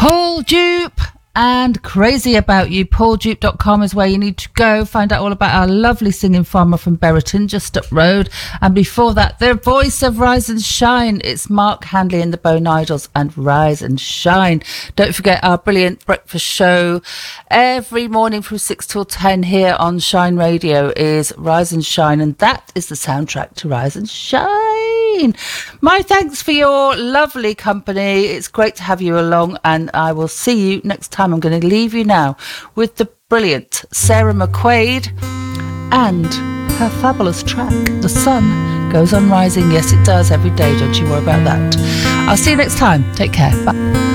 Paul Dupe and Crazy About You. PaulDupe.com is where you need to go. Find out all about our lovely singing farmer from Berriton, just up road. And before that, the voice of Rise and Shine. It's Mark Handley and the Bone Idols and Rise and Shine. Don't forget our brilliant breakfast show every morning from 6 till 10 here on Shine Radio is Rise and Shine. And that is the soundtrack to Rise and Shine. My thanks for your lovely company. It's great to have you along, and I will see you next time. I'm going to leave you now with the brilliant Sarah McQuaid and her fabulous track, The Sun Goes On Rising. Yes, it does every day. Don't you worry about that. I'll see you next time. Take care. Bye.